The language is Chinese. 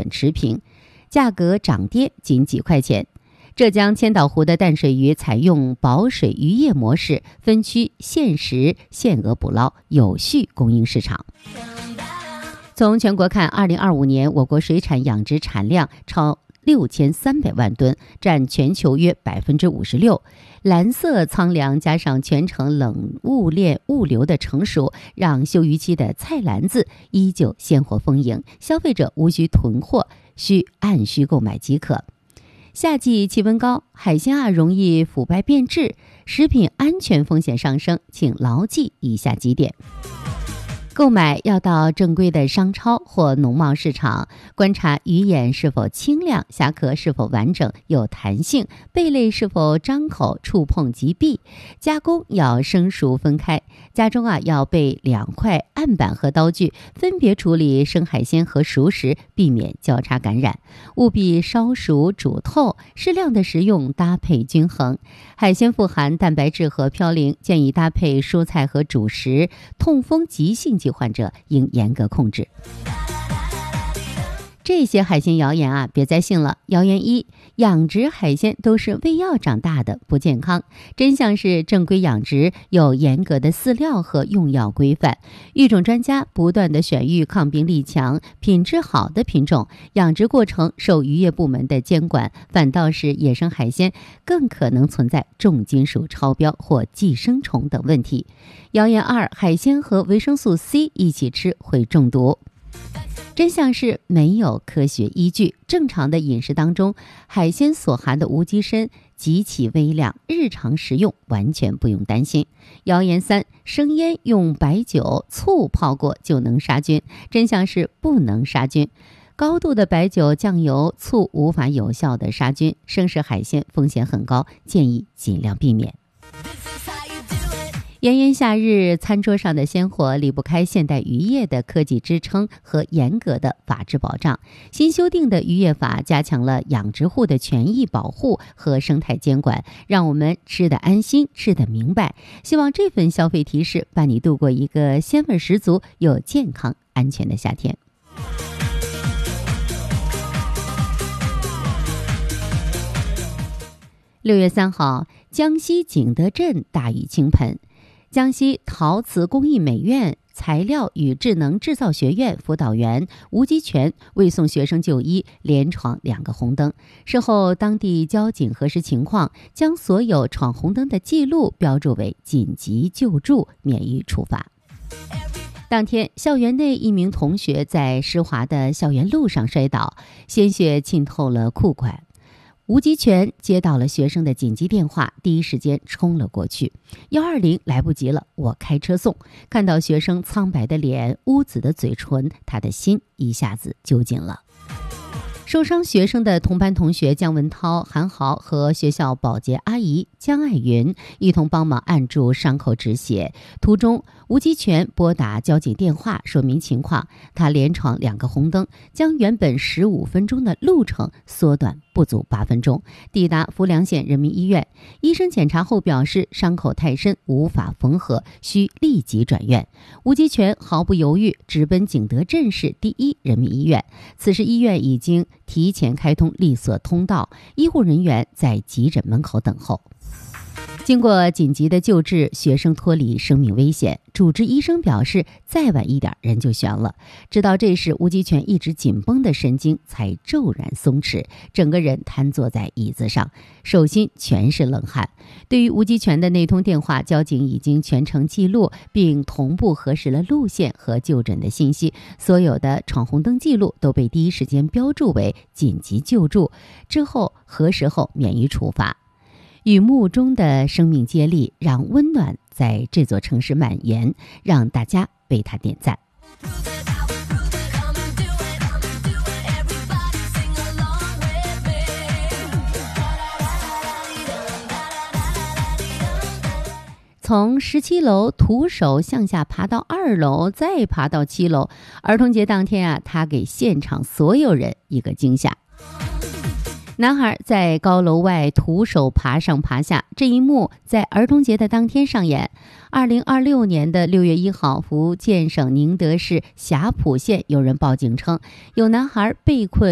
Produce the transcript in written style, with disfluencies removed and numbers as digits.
本持平，价格涨跌仅几块钱。浙江千岛湖的淡水鱼采用保水渔业模式，分区限时限额捕捞，有序供应市场。从全国看，2025年我国水产养殖产量超6300万吨，占全球约56%。蓝色苍粮加上全程冷物链物流的成熟，让休渔期的菜篮子依旧鲜活丰盈，消费者无需囤货，需按需购买即可。夏季气温高，海鲜容易腐败变质，食品安全风险上升，请牢记以下几点。购买要到正规的商超或农贸市场，观察鱼眼是否清亮，虾壳是否完整有弹性，贝类是否张口触碰即闭。加工要生熟分开，家中要备2块案板和刀具，分别处理生海鲜和熟食，避免交叉感染。务必烧熟煮透，适量的食用，搭配均衡。海鲜富含蛋白质和嘌呤，建议搭配蔬菜和主食。痛风急性期患者应严格控制。这些海鲜谣言别再信了。谣言1：养殖海鲜都是喂药长大的，不健康。真相是正规养殖有严格的饲料和用药规范，育种专家不断的选育抗病力强、品质好的品种，养殖过程受渔业部门的监管，反倒是野生海鲜更可能存在重金属超标或寄生虫等问题。谣言2：海鲜和维生素 C 一起吃会中毒。真相是没有科学依据，正常的饮食当中，海鲜所含的无机砷极其微量，日常食用完全不用担心。谣言3：生腌用白酒、醋泡过就能杀菌。真相是不能杀菌，高度的白酒、酱油、醋无法有效的杀菌，生食海鲜风险很高，建议尽量避免。炎炎夏日，餐桌上的鲜活离不开现代渔业的科技支撑和严格的法治保障。新修订的渔业法加强了养殖户的权益保护和生态监管，让我们吃得安心，吃得明白。希望这份消费提示伴你度过一个鲜味十足又健康安全的夏天。6月3号，江西景德镇大雨倾盆。江西陶瓷工艺美院材料与智能制造学院辅导员吴吉全为送学生就医，连闯2个红灯。事后，当地交警核实情况，将所有闯红灯的记录标注为紧急救助，免予处罚。当天，校园内一名同学在湿滑的校园路上摔倒，鲜血浸透了裤管。吴吉全接到了学生的紧急电话，第一时间冲了过去。120来不及了，我开车送。看到学生苍白的脸、乌紫的嘴唇，他的心一下子揪紧了。受伤学生的同班同学姜文涛、韩豪和学校保洁阿姨姜爱云一同帮忙按住伤口止血。途中，吴吉全拨打交警电话说明情况，他连闯2个红灯，将原本15分钟的路程缩短不足8分钟，抵达浮梁县人民医院。医生检查后表示伤口太深，无法缝合，需立即转院。吴吉全毫不犹豫直奔景德镇市第1人民医院。此时医院已经提前开通绿色通道，医护人员在急诊门口等候。经过紧急的救治，学生脱离生命危险。主治医生表示，再晚一点人就悬了。直到这时，吴吉全一直紧绷的神经才骤然松弛，整个人瘫坐在椅子上，手心全是冷汗。对于吴吉全的那通电话，交警已经全程记录，并同步核实了路线和就诊的信息，所有的闯红灯记录都被第一时间标注为紧急救助，之后核实后免予处罚。雨幕中的生命接力，让温暖在这座城市蔓延，让大家为他点赞。从17楼徒手向下爬到2楼，再爬到7楼。儿童节当天他给现场所有人一个惊吓。男孩在高楼外徒手爬上爬下，这一幕在儿童节的当天上演。2026年的6月1号，福建省宁德市霞浦县有人报警称，有男孩被困